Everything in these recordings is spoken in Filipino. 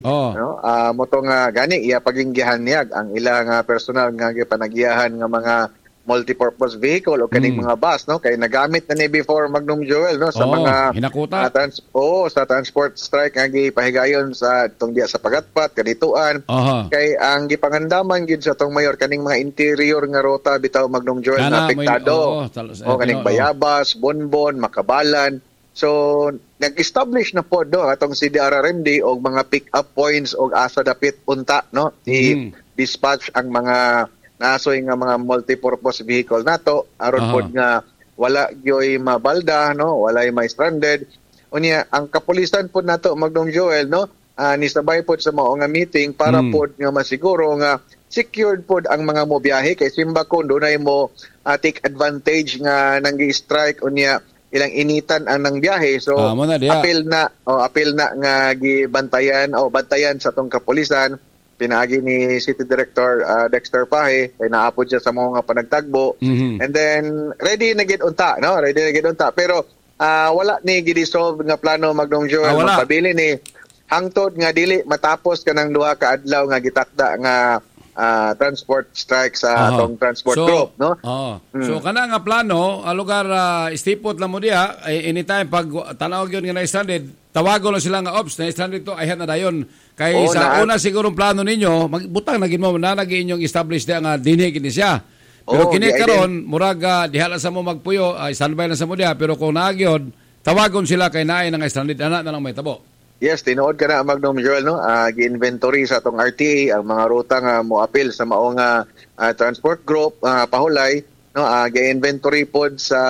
Oh. No? Moto nga gani iya paginggihan niya ang ilang personal nga gipanagiyahan nga mga multipurpose vehicle o kaning mga bus, no, kay nagamit na ni before Magnum Joel, no, sa mga hinakuta. Sa transport strike nga gipahigayon sa tong diya sa Pagatpat kadituan. Kay ang gipangandaman gid sa tong mayor kaning mga interior nga ruta bitaw Magnum Joel na apektado. Kaning Bayabas, Bonbon, Makabalan. So nag-establish na po do atong CDRRMD og mga pick-up points og asa dapit unta, no, i-dispatch ang mga nasoy nga mga multipurpose vehicle nato aron pod nga wala gyoy mabalda, no, walay may stranded. Unya ang kapulisan pod nato Magnum Joel, no, nisabay pod sa mao nga meeting para pod nga masiguro nga secured pod ang mga mobiyahe kay simba kun dunay mo take advantage nga nang-strike unya ilang initan ang nang biyahe. So apil na nga gibantayan o bantayan sa tong kapulisan. Pinaagi ni City Director Dexter Pahe kay naapod siya sa mga panagtagbo. And then ready na gid unta, no? Ready na gid unta pero wala ni gid-solve nga plano Magnum Joel magpabili ni hangtod nga dili matapos kanang duha ka adlaw nga gitakda nga transport strike sa atong transport group, no? So kana nga plano, lugar istipot lang mo diha anytime pag tanaw gyud nga na-stranded, tawagon lang sila nga ops na stranded to ayhan na dayon. Kay sa una sigurong plano ninyo, magbutang na gid mo na nagi inyong establish diha nga dinhi kini siya. Pero kini karon murag diha lang sa mo magpuyo, standby lang sa mo diha, pero kung nagyod tawagon sila kay naay nga stranded ana na lang may tabo. Yes, tinuod ka na Magnum Joel, no? Gi-inventory sa atong RTA ang mga ruta nga moapil sa mao nga transport group pahulay, no? Gi-inventory pod sa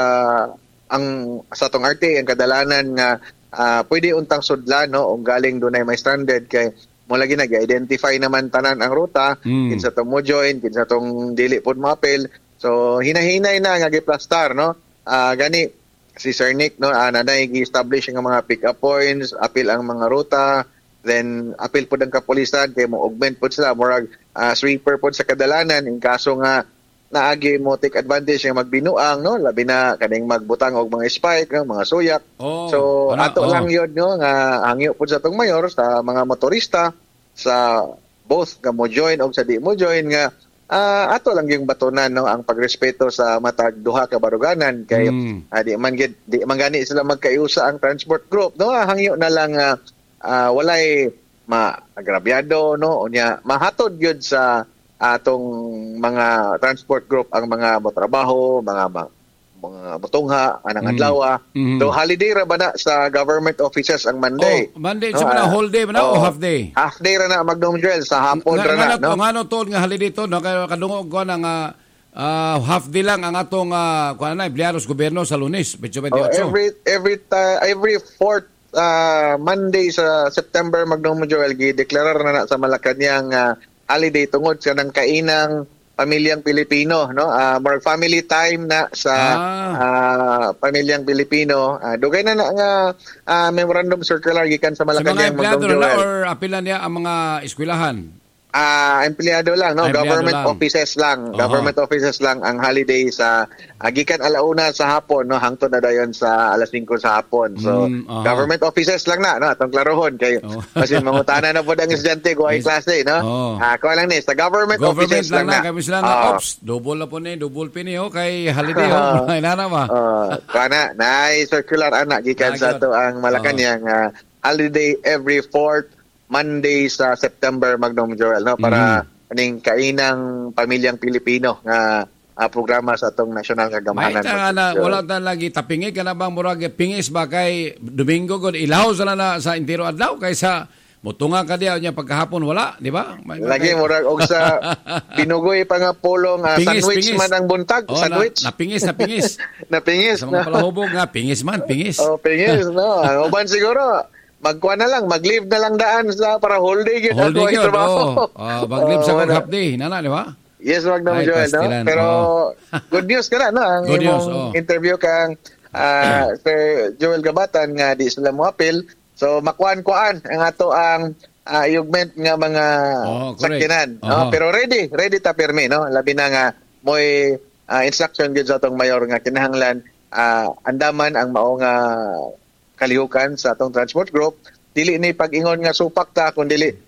atong RTA ang kadalanan nga pwede untang sudlan, no, ug galing dunay may stranded kay mo lagi nag-identify naman tanan ang ruta kinsa tong mo join, kinsa tong dili pod moapil. So hinahinay na nga giplastar, no? Gani si Sir Nick, no, nanay gi-establish nga mga pick-up points, apil ang mga ruta, then apil pod ang kapulisan kay mo augment pod sila murag sweeper pod sa kadalanan in kaso nga naagi mo take advantage nga magbinuang, no, labi na kaning magbutang og mga spike, no, mga suyak. So ato lang yun, no, nga hangyo pod sa tong mayor sa mga motorista sa both nga mo join og sa di mo join nga ato lang yung batunan, no, ang pagrespeto sa matag duha ka baruganan kay di man gani sila magkaiusa ang transport group, no, hangyo na lang walay maagrabyado, no, unya mahatod gyud sa atong mga transport group ang mga motrabaho, mga butungha anang adlaw. So holiday ra ba na sa government offices ang Monday? Monday sa mga whole day ba na o half day? Half day ra na Magnum Joel sa hapon ra na, no. Ngano tod nga holiday to, no, kay kadungog ko nang half day lang ang atong kuan na empleyadong gobyerno sa Lunes, 28. Every fourth Monday sa September Magnum Joel gi-deklarar na sa Malacañang holiday tungod sa nang kainang pamilyang Pilipino, no, more family time na sa pamilyang Pilipino. Dugay na nga memorandum circular gikan sa Malacañang Magnum Joel. Or apilan niya ang mga eskwelahan? Empleyado lang, no, government offices lang. Government offices lang ang holiday sa gikan alauna sa hapon, no, hangtod na dayon sa alas 5 sa hapon. So government offices lang na, no, atong klarohon kay kasi mangutana na pod ang estudyante ko ay klase, no. Kuha lang ni sa government offices lang na. Kami sila nga ops, double na po ni, double pini kay holiday inana ma. Kana nay circular ana gikan sa to ang Malacañang holiday every fourth Monday sa September Magnum Joel, no, para kaning kainang pamilyang Pilipino nga programa sa atong national nga gamhanan. Wala ta lagi tapingig kana bang murag pingis ba kay Domingo gud ilaw sala na sa entero adlaw kaysa mutunga ka diya nya pagkahapon wala, di ba? Lagi murag og sa pinugoy pa nga polong sandwich man ang buntag, sandwich. Napingis. Napingis. Sa mga palahubog nga pingis. Pingis, no. Uban siguro magkuha na lang, mag-leave na lang daan sa para whole day yun. Whole day yun, mag-leave sa half day, nana, di ba? Yes, Magnum Joel, no? Pero good news ka na, no? Ang imong interview kang Sir Joel Gabatan nga di sila mo appeal. So, makuan-kuan ang ato ang augment nga mga sakyanan. No? Pero ready ta permi, no? Labi na nga, mo'y instruction gud sa atong mayor nga kinahanglan andaman ang mao nga kalihukan sa atong transport group, dili ni pag-ingon nga supak ta, kung dili